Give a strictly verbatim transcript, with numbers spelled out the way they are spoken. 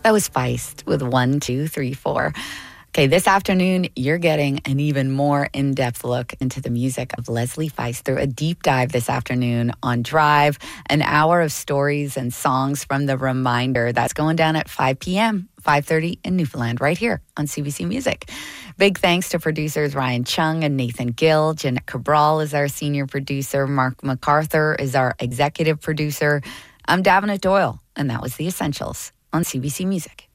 That was Feist with one, two, three, four. Okay, this afternoon, you're getting an even more in-depth look into the music of Leslie Feist through a deep dive this afternoon on Drive, an hour of stories and songs from The Reminder. That's going down at five p.m., five thirty in Newfoundland, right here on C B C Music. Big thanks to producers Ryan Chung and Nathan Gill. Jeanette Cabral is our senior producer. Mark MacArthur is our executive producer. I'm Davenant Doyle, and that was The Essentials on C B C Music.